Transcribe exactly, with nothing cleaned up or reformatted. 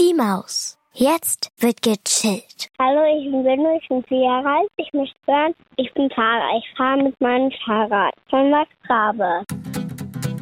Die Maus. Jetzt wird gechillt. Hallo, ich bin Benno, ich bin vier Jahre alt. Ich möchte hören, ich bin Fahrer. Ich fahre mit meinem Fahrrad. Von Max Rabe.